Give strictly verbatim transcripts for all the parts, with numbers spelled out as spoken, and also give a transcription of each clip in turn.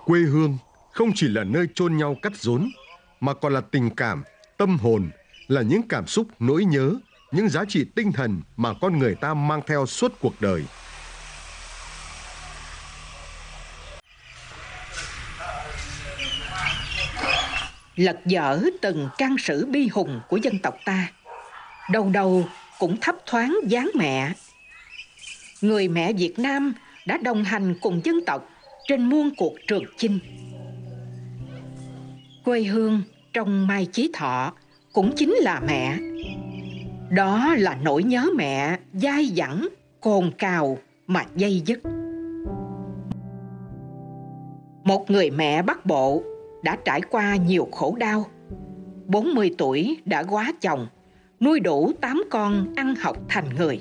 Quê hương không chỉ là nơi chôn nhau cắt rốn, mà còn là tình cảm, tâm hồn, là những cảm xúc, nỗi nhớ, những giá trị tinh thần mà con người ta mang theo suốt cuộc đời. Lật dở từng trang sử bi hùng của dân tộc ta, đầu đầu cũng thấp thoáng dáng mẹ. Người mẹ Việt Nam đã đồng hành cùng dân tộc trên muôn cuộc trường chinh. Quê hương trong Mai Chí Thọ cũng chính là mẹ. Đó là nỗi nhớ mẹ dai dẳng, cồn cào mà dây dứt. Một người mẹ Bắc Bộ đã trải qua nhiều khổ đau. bốn mươi tuổi đã góa chồng, nuôi đủ tám con ăn học thành người.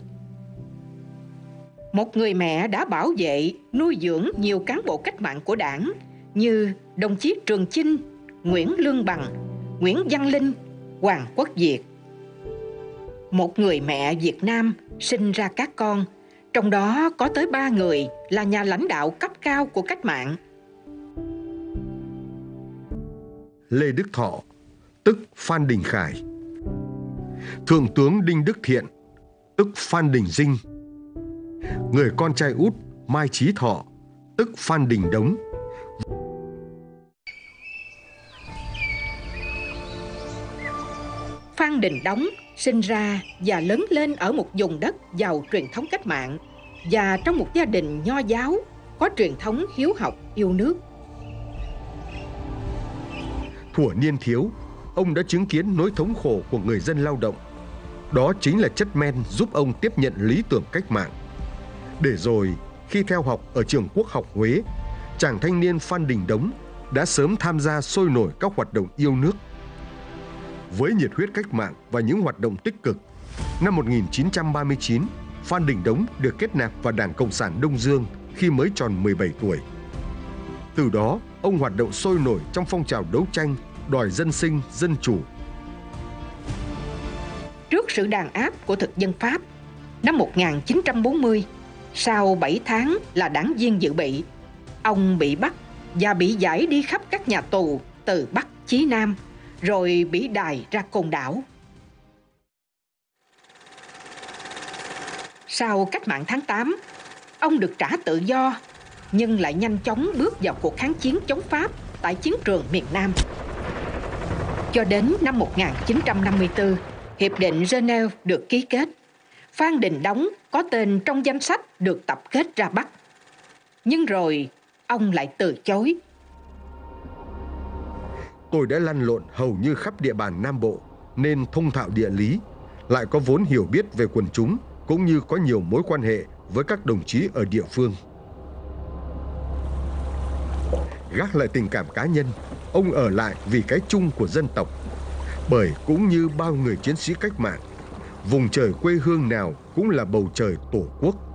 Một người mẹ đã bảo vệ, nuôi dưỡng nhiều cán bộ cách mạng của Đảng như đồng chí Trường Chinh, Nguyễn Lương Bằng, Nguyễn Văn Linh, Hoàng Quốc Việt. Một người mẹ Việt Nam sinh ra các con, trong đó có tới ba người là nhà lãnh đạo cấp cao của cách mạng. Lê Đức Thọ, tức Phan Đình Khải. Thượng tướng Đinh Đức Thiện, tức Phan Đình Dinh. Người con trai út Mai Chí Thọ, tức Phan Đình Đống. Phan Đình Đống sinh ra và lớn lên ở một vùng đất giàu truyền thống cách mạng và trong một gia đình nho giáo có truyền thống hiếu học yêu nước. Thuở niên thiếu, ông đã chứng kiến nỗi thống khổ của người dân lao động. Đó chính là chất men giúp ông tiếp nhận lý tưởng cách mạng. Để rồi, khi theo học ở trường Quốc học Huế, chàng thanh niên Phan Đình Đống đã sớm tham gia sôi nổi các hoạt động yêu nước. Với nhiệt huyết cách mạng và những hoạt động tích cực, năm một nghìn chín trăm ba mươi chín, Phan Đình Đống được kết nạp vào Đảng Cộng sản Đông Dương khi mới tròn mười bảy tuổi. Từ đó, ông hoạt động sôi nổi trong phong trào đấu tranh, đòi dân sinh, dân chủ. Trước sự đàn áp của thực dân Pháp, năm một nghìn chín trăm bốn mươi, sau bảy tháng là đảng viên dự bị, ông bị bắt và bị giải đi khắp các nhà tù từ Bắc chí Nam, rồi bị đày ra Côn Đảo. Sau cách mạng tháng tám, ông được trả tự do, nhưng lại nhanh chóng bước vào cuộc kháng chiến chống Pháp tại chiến trường miền Nam. Cho đến năm một nghìn chín trăm năm mươi tư, Hiệp định Geneva được ký kết. Phan Đình Đống có tên trong danh sách được tập kết ra Bắc. Nhưng rồi, ông lại từ chối. Tôi đã lăn lộn hầu như khắp địa bàn Nam Bộ, nên thông thạo địa lý, lại có vốn hiểu biết về quần chúng, cũng như có nhiều mối quan hệ với các đồng chí ở địa phương. Gác lại tình cảm cá nhân, ông ở lại vì cái chung của dân tộc. Bởi cũng như bao người chiến sĩ cách mạng, vùng trời quê hương nào cũng là bầu trời Tổ quốc.